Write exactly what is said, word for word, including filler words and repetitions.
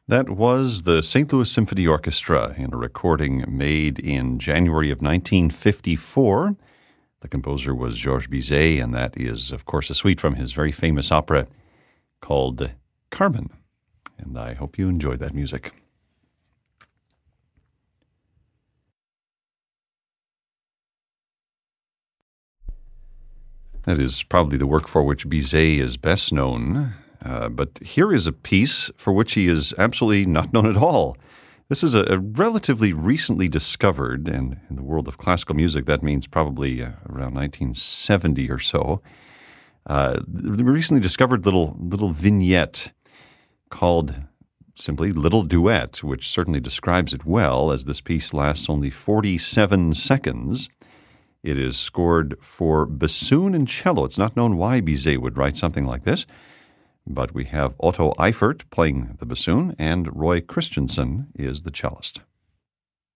That was the Saint Louis Symphony Orchestra in a recording made in January of nineteen fifty-four. The composer was Georges Bizet, and that is, of course, a suite from his very famous opera called Carmen. And I hope you enjoyed that music. That is probably the work for which Bizet is best known. Uh, but here is a piece for which he is absolutely not known at all. This is a, a relatively recently discovered, and in the world of classical music, that means probably uh, around nineteen seventy or so, uh, the recently discovered little little vignette called simply Little Duet, which certainly describes it well, as this piece lasts only forty-seven seconds. It is scored for bassoon and cello. It's not known why Bizet would write something like this, but we have Otto Eifert playing the bassoon, and Roy Christensen is the cellist.